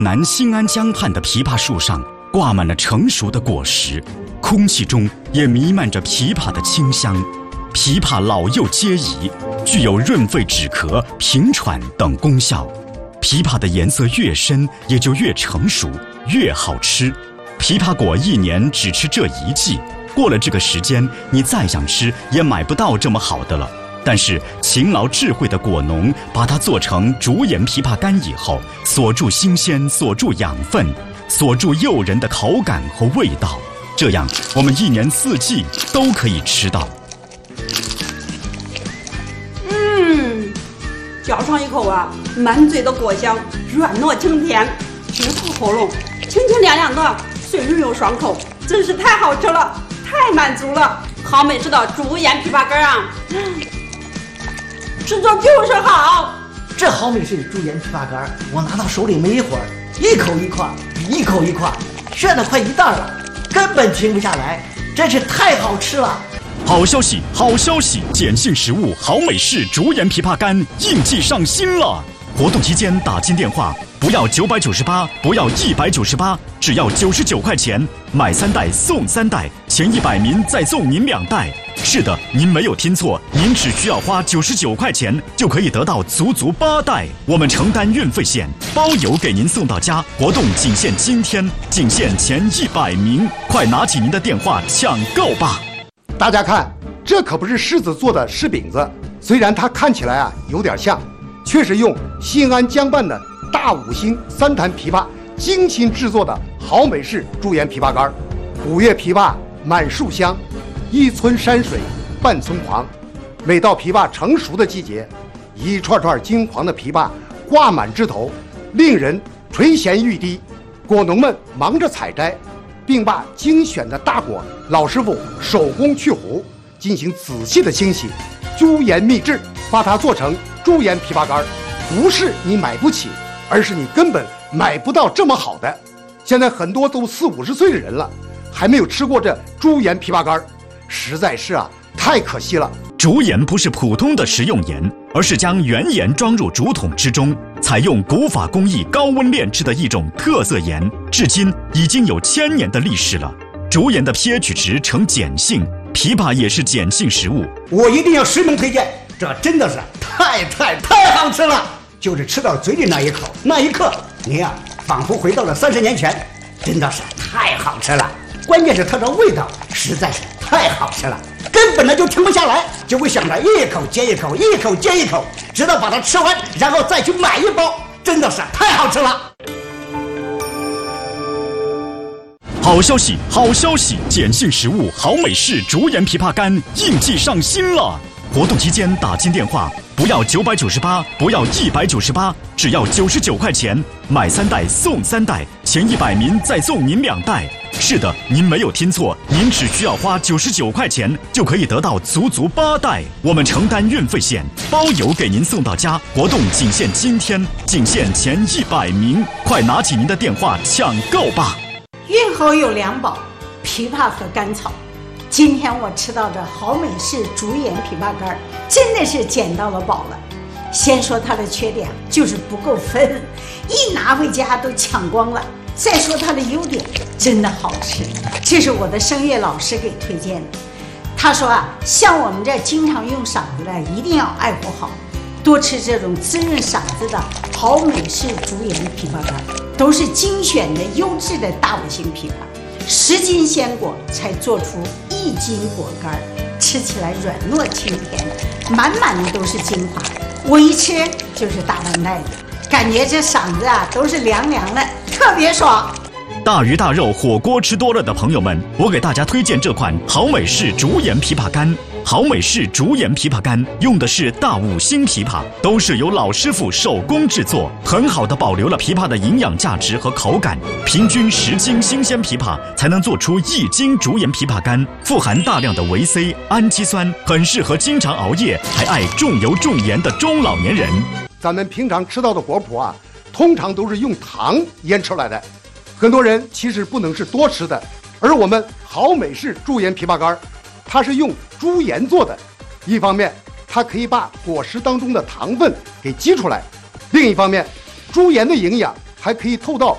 南新安江畔的枇杷树上挂满了成熟的果实，空气中也弥漫着枇杷的清香。枇杷老幼皆宜，具有润肺止咳、平喘等功效。枇杷的颜色越深，也就越成熟，越好吃。枇杷果1年只吃这一季，过了这个时间，你再想吃也买不到这么好的了。但是勤劳智慧的果农把它做成竹盐枇杷干以后，锁住新鲜，锁住养分，锁住诱人的口感和味道，这样我们1年4季都可以吃到。 嚼上一口啊，满嘴的果香，软糯清甜，直刺喉咙，清清凉凉的，水润又爽口，真是太好吃了，太满足了。好美式的竹盐枇杷干啊，吃着就是好。 这好美式竹盐枇杷干，我拿到手里没一会儿，一口一块，一口一块，炫得快1袋了，根本停不下来，真是太好吃了。 好消息，好消息！碱性食物好美式竹盐枇杷干应季上新了！活动期间打进电话，不要998，不要198，只要99块钱，买3袋送3袋，前100名再送您2袋。是的，您没有听错，您只需要花99块钱就可以得到足8袋。我们承担运费险，包邮给您送到家。活动仅限今天，仅限前100名，快拿起您的电话抢购吧！ 大家看，这可不是柿子做的柿饼子，虽然它看起来啊有点像，却是用新安江畔的大5星3坛枇杷精心制作的好美式竹盐枇杷干。5月枇杷满树香，一村山水半村黄。每到枇杷成熟的季节，一串串金黄的枇杷挂满枝头，令人垂涎欲滴。果农们忙着采摘，并把精选的大果老师傅手工去核，进行仔细的清洗，朱盐秘制，把它做成竹盐枇杷干。不是你买不起，而是你根本买不到这么好的。现在很多都40、50岁的人了，还没有吃过这竹盐枇杷干，实在是啊太可惜了。 竹盐不是普通的食用盐，而是将原盐装入竹筒之中，采用古法工艺高温炼制的一种特色盐，至今已经有1000年的历史了。竹盐的 pH 值呈碱性，枇杷也是碱性食物。 我一定要实名推荐，这真的是太好吃了！就是吃到嘴里那一口，那一刻，您啊，仿佛回到了30年前，真的是太好吃了。关键是它的味道实在是太好吃了，根本就停不下来，就会想着一口接一口，一口接一口，直到把它吃完，然后再去买一包，真的是太好吃了。 好消息，好消息！碱性食物好美式竹盐枇杷干应季上新了！活动期间打进电话，不要998，不要198，只要99块钱，买3袋送3袋，前100名再送您2袋。是的，您没有听错，您只需要花99块钱就可以得到足8袋。我们承担运费险，包邮给您送到家。活动仅限今天，仅限前100名，快拿起您的电话抢购吧！ 运好有2宝，枇杷和甘草。今天我吃到这好美式竹盐枇杷干，真的是捡到了宝了。先说它的缺点，就是不够分，一拿回家都抢光了。再说它的优点，真的好吃。这是我的声乐老师给推荐的。他说啊，像我们这经常用嗓子的，一定要爱护好，多吃这种滋润嗓子的好美式竹盐枇杷干，都是精选的优质的大5星枇杷，10斤鲜果才做出1斤果干，吃起来软糯清甜，满满的都是精华。我一吃就是大半袋子，感觉这嗓子啊都是凉凉的，特别爽。 大鱼大肉火锅吃多了的朋友们，我给大家推荐这款好美式竹盐枇杷干。好美式竹盐枇杷干用的是大5星枇杷，都是由老师傅手工制作，很好的保留了枇杷的营养价值和口感。平均10斤新鲜枇杷才能做出1斤竹盐枇杷干，富含大量的维 C、氨基酸，很适合经常熬夜还爱重油重盐的中老年人。 咱们平常吃到的果脯啊，通常都是用糖腌出来的，很多人其实不能是多吃的。而我们好美式竹盐枇杷干，它是用猪盐做的，一方面它可以把果实当中的糖分给激出来，另一方面猪盐的营养还可以透到